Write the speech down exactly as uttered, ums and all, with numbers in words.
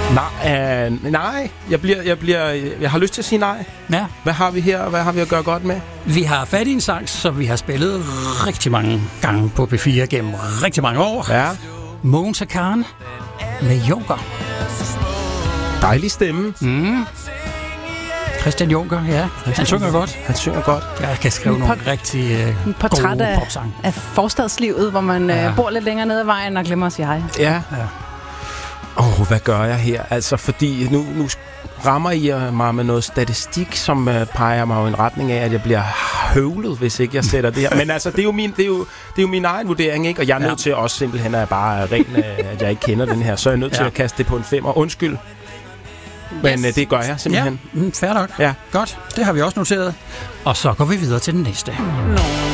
Nej, øh, nej. Jeg, bliver, jeg, bliver, jeg har lyst til at sige nej. Ja. Hvad har vi her, og hvad har vi at gøre godt med? Vi har fat i en sang, som vi har spillet rigtig mange gange på P fire gennem rigtig mange år. Ja. Mogens og Karen med Junker. Dejlig stemme. Mm. Christian Junker, ja. Han synger godt. Han synger godt. Jeg kan skrive nogle por- rigtig uh, portræt gode af, popsange. af forstadslivet, hvor man Ja. øh, bor lidt længere nede ad vejen og glemmer at sige hej. Ja. Ja. Åh, oh, hvad gør jeg her? Altså, fordi nu, nu rammer I mig med noget statistik, som uh, peger mig i en retning af, at jeg bliver høvlet, hvis ikke jeg sætter det her. Men altså, det er jo min, det er jo, det er jo min egen vurdering, ikke? Og jeg er nødt Ja. til også simpelthen, at bare ren, uh, at jeg ikke kender den her. Så er jeg nødt ja. til at kaste det på en femmer. Undskyld. Men Yes. uh, det gør jeg simpelthen. Ja, mm, fair nok. Ja. Godt, det har vi også noteret. Og så går vi videre til den næste. Nå.